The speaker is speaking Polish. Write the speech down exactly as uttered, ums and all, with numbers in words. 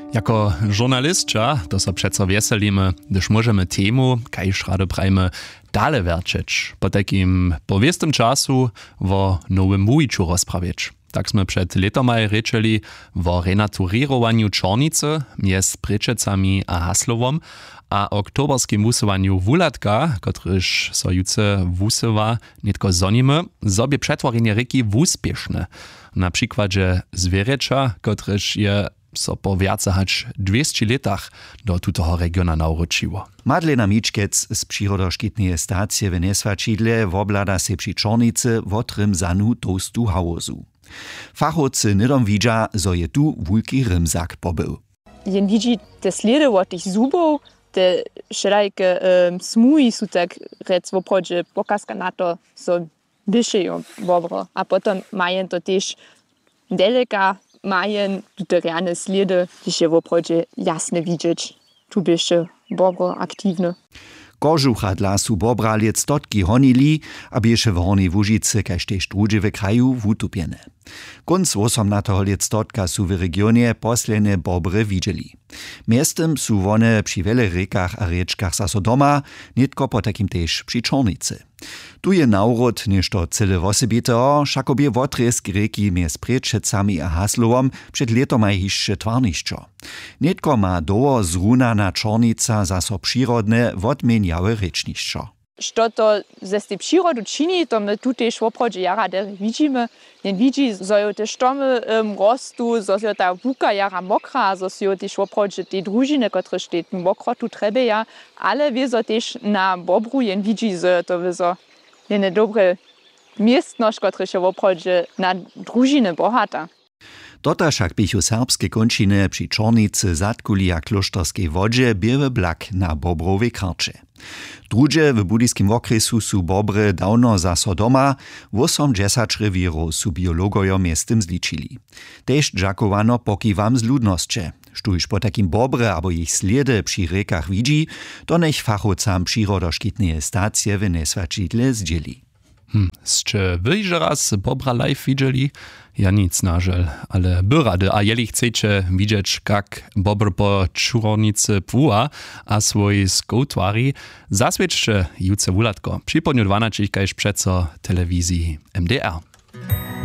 Jako žurnalistka to so přeco wieselimy, gdyż możemy temu, kajż rado prajmy, dale werczyć, po takim powiestym czasu wo nowym mujiczu rozprawić. Tak sme przed letomaj rečeli o renaturierowaniu Čornice mjez Prečecami a Haslowom a oktoberskim wusywaniu Wulatka, kotryż so juce wusywa, nitko zonimy, sobie przetworzenie ryki wuspieszne. Na przykładzie Zwierecza, kotryż je so po wiace hać dwieście latach do tutoho regiona nauročiło. Madlena Mičkec z Přírodoškitneje stacije w Nesvačidle woblada se przy Čornice wotrym zanu tostu hawozu. Fachowcy nidom widza, zo je tu wulki rymzak pobył. Jen widzi te sliedy od tych zubów, te wszelkie um, smuji są tak rec w oprodzie pokazka na to, so dyszeją dobro. A potem mają to też deleka, mają te rane sliedy, gdyż je w oprodzie jasne widzieć. Tu byście dobro aktywne. Kožucha dla su bobraliec totki honili, a bieše w Hornej Łužice kaž tež druže w kraju wutupjene. Konc osemnatého liec totka su w regionie poslene bobre widzieli. Miestem su one przy wiele rekach a riečkach zaso doma, nitko po takim tež przy Čornice. Tu je naurod nešto cyle wosebiteo, šakobie wotresk reki mjez Prečecami a Haslowom před letomaj hišće tvarnišćo. Nitko ma doło zrunana Čornica zaso przyrodne wotmenjawe rečnišćo. Što to ze tej przyrody czyni, to my tutaj w oprodzie jara widzimy. Nie widzi, że te sztomy um, rostu, że ta buka jara mokra, że się też w oprodzie te drużyny, które sztej mokro tu trzeba ja, ale wiedzą też na bobru, jen widzi, że to wiedzą nie dobre miestność, które się w oprodzie na drużyny bohata. Dota však bychu serbske končine przy Čornice zatkuli a kloštorskej wodzie biewe blak na bobrowej karcze. Drugie w budyskim okresu su bobry dawno zaso doma, osiemdziesiąt rewirów su biologojo miestem zličili. Tež dżakowano pokiwam z ludnosće. Štuž po takim bobre abo ich sliedy przy rekach widzi, to nech fachowcam Přírodoškitneje stacije w Nesvačidle zdzieli. Hm, sče wy że raz bobra live widzieli? Ja nic nażel, ale by rady, a jeli chcecie widzieć, jak bobr po Čornicy płua, a swój skoutwari, zaswiedźcie juce wulatko. Przy podniu dwanaście kajż przeco telewizji M D R.